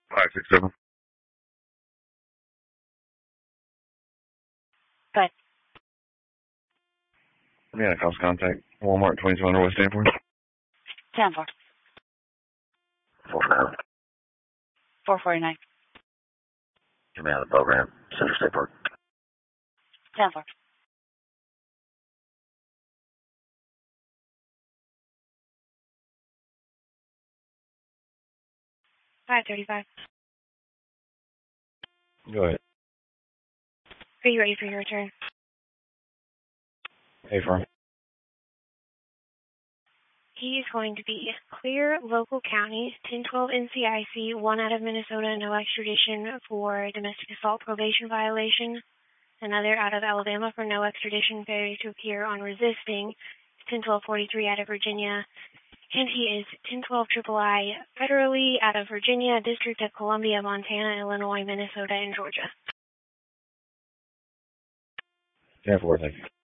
567. But Yeah, cost contact. Walmart 2200 West Stanford. 10-4. 49. 449. Get me out of the program. Center State Park. 10-4. 535. Go ahead. Are you ready for your return? Hey, firm. He is going to be clear local county, 1012 NCIC, one out of Minnesota, no extradition for domestic assault probation violation. Another out of Alabama for no extradition, failure to appear on resisting. 101243 out of Virginia. And he is 1012 III federally out of Virginia, District of Columbia, Montana, Illinois, Minnesota, and Georgia. 10-4, thank you.